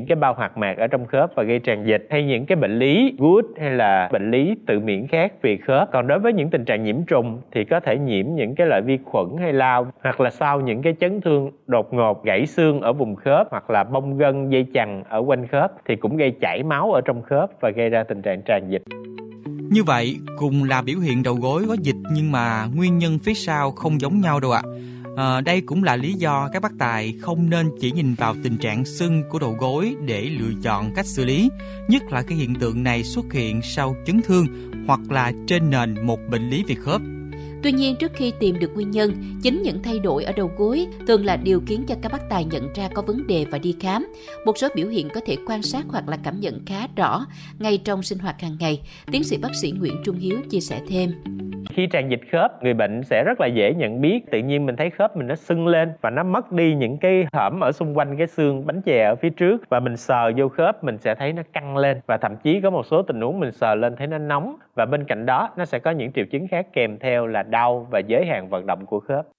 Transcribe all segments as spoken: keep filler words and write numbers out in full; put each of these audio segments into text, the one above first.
cái bao hoạt mạc ở trong khớp và gây tràn dịch, hay những cái bệnh lý gút hay là bệnh lý tự miễn khác vì khớp. Còn đối với những tình trạng nhiễm trùng thì có thể nhiễm những cái loại vi khuẩn hay lao, hoặc là sau những cái chấn thương đột ngột, gãy xương ở vùng khớp hoặc là bong gân dây chằng ở quanh khớp thì cũng gây chảy máu ở trong khớp và gây ra tình trạng tràn dịch. Như vậy, cùng là biểu hiện đầu gối có dịch nhưng mà nguyên nhân phía sau không giống nhau đâu ạ. À, đây cũng là lý do các bác tài không nên chỉ nhìn vào tình trạng sưng của đầu gối để lựa chọn cách xử lý, nhất là cái hiện tượng này xuất hiện sau chấn thương hoặc là trên nền một bệnh lý về khớp. Tuy nhiên, trước khi tìm được nguyên nhân, chính những thay đổi ở đầu gối thường là điều khiến cho các bác tài nhận ra có vấn đề và đi khám. Một số biểu hiện có thể quan sát hoặc là cảm nhận khá rõ ngay trong sinh hoạt hàng ngày. Tiến sĩ bác sĩ Nguyễn Trung Hiếu chia sẻ thêm. Khi tràn dịch khớp, người bệnh sẽ rất là dễ nhận biết. Tự nhiên mình thấy khớp mình nó sưng lên và nó mất đi những cái hõm ở xung quanh cái xương bánh chè ở phía trước, và mình sờ vô khớp mình sẽ thấy nó căng lên, và thậm chí có một số tình huống mình sờ lên thấy nó nóng, và bên cạnh đó nó sẽ có những triệu chứng khác kèm theo là đau và giới hạn vận động của khớp.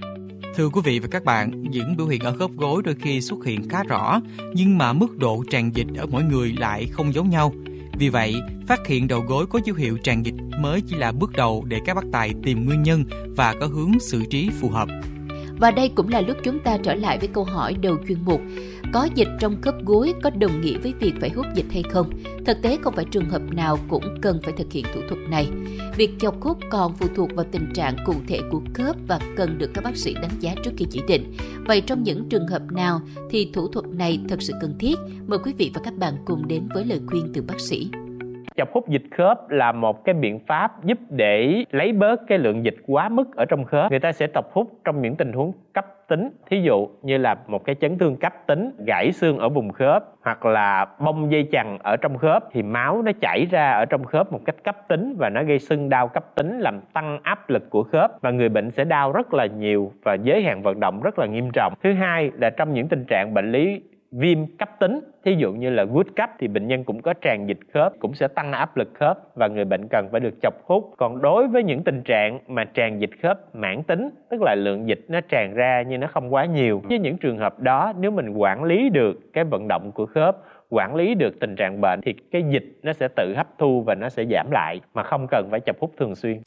Thưa quý vị và các bạn, những biểu hiện ở khớp gối đôi khi xuất hiện khá rõ, nhưng mà mức độ tràn dịch ở mỗi người lại không giống nhau. Vì vậy, phát hiện đầu gối có dấu hiệu tràn dịch mới chỉ là bước đầu để các bác tài tìm nguyên nhân và có hướng xử trí phù hợp. Và đây cũng là lúc chúng ta trở lại với câu hỏi đầu chuyên mục. Có dịch trong khớp gối có đồng nghĩa với việc phải hút dịch hay không? Thực tế không phải trường hợp nào cũng cần phải thực hiện thủ thuật này. Việc chọc hút còn phụ thuộc vào tình trạng cụ thể của khớp và cần được các bác sĩ đánh giá trước khi chỉ định. Vậy trong những trường hợp nào thì thủ thuật này thật sự cần thiết? Mời quý vị và các bạn cùng đến với lời khuyên từ bác sĩ. Chọc hút dịch khớp là một cái biện pháp giúp để lấy bớt cái lượng dịch quá mức ở trong khớp. Người ta sẽ tập hút trong những tình huống cấp tính, thí dụ như là một cái chấn thương cấp tính, gãy xương ở vùng khớp hoặc là bong dây chằng ở trong khớp, thì máu nó chảy ra ở trong khớp một cách cấp tính và nó gây sưng đau cấp tính, làm tăng áp lực của khớp và người bệnh sẽ đau rất là nhiều và giới hạn vận động rất là nghiêm trọng. Thứ hai là trong những tình trạng bệnh lý viêm cấp tính, thí dụ như là gút cấp, thì bệnh nhân cũng có tràn dịch khớp, cũng sẽ tăng áp lực khớp và người bệnh cần phải được chọc hút. Còn đối với những tình trạng mà tràn dịch khớp mãn tính, tức là lượng dịch nó tràn ra nhưng nó không quá nhiều, với những trường hợp đó nếu mình quản lý được cái vận động của khớp, quản lý được tình trạng bệnh thì cái dịch nó sẽ tự hấp thu và nó sẽ giảm lại mà không cần phải chọc hút thường xuyên.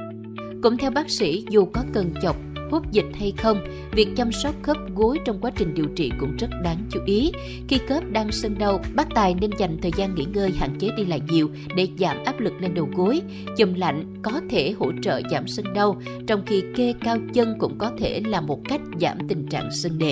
Cũng theo bác sĩ, dù có cần chọc hút dịch hay không, việc chăm sóc khớp gối trong quá trình điều trị cũng rất đáng chú ý. Khi khớp đang sưng đau, bác tài nên dành thời gian nghỉ ngơi, hạn chế đi lại nhiều để giảm áp lực lên đầu gối. Chườm lạnh có thể hỗ trợ giảm sưng đau, trong khi kê cao chân cũng có thể là một cách giảm tình trạng sưng nề.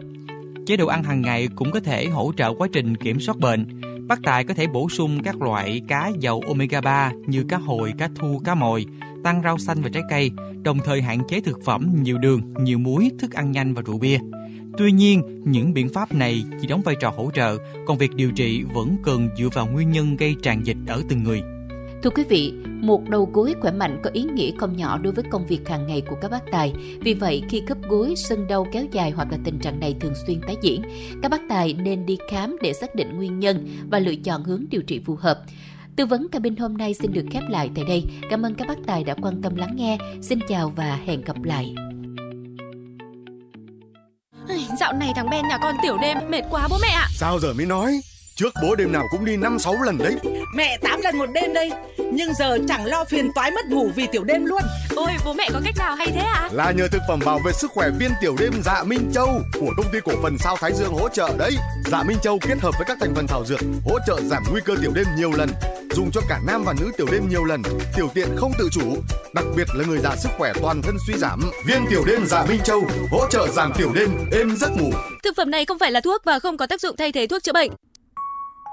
Chế độ ăn hàng ngày cũng có thể hỗ trợ quá trình kiểm soát bệnh. Bác tài có thể bổ sung các loại cá giàu omega ba như cá hồi, cá thu, cá mòi, tăng rau xanh và trái cây, đồng thời hạn chế thực phẩm nhiều đường, nhiều muối, thức ăn nhanh và rượu bia. Tuy nhiên, những biện pháp này chỉ đóng vai trò hỗ trợ, còn việc điều trị vẫn cần dựa vào nguyên nhân gây tràn dịch ở từng người. Thưa quý vị, một đầu gối khỏe mạnh có ý nghĩa không nhỏ đối với công việc hàng ngày của các bác tài. Vì vậy, khi khớp gối sưng đau kéo dài hoặc là tình trạng này thường xuyên tái diễn, các bác tài nên đi khám để xác định nguyên nhân và lựa chọn hướng điều trị phù hợp. Tư vấn cabin hôm nay xin được khép lại tại đây. Cảm ơn các bác tài đã quan tâm lắng nghe. Xin chào và hẹn gặp lại. Dạo này thằng Ben nhà con tiểu đêm mệt quá bố mẹ ạ. Sao giờ mới nói? Trước bố đêm nào cũng đi năm sáu lần đấy. Mẹ tám lần một đêm đây. Nhưng giờ chẳng lo phiền toái mất ngủ vì tiểu đêm luôn. Ôi bố mẹ có cách nào hay thế ạ? Là nhờ thực phẩm bảo vệ sức khỏe viên tiểu đêm Dạ Minh Châu của công ty cổ phần Sao Thái Dương hỗ trợ đấy. Dạ Minh Châu kết hợp với các thành phần thảo dược hỗ trợ giảm nguy cơ tiểu đêm nhiều lần, dùng cho cả nam và nữ tiểu đêm nhiều lần, tiểu tiện không tự chủ, đặc biệt là người già sức khỏe toàn thân suy giảm. Viên tiểu đêm Dạ Minh Châu hỗ trợ giảm tiểu đêm, êm giấc ngủ. Thực phẩm này không phải là thuốc và không có tác dụng thay thế thuốc chữa bệnh.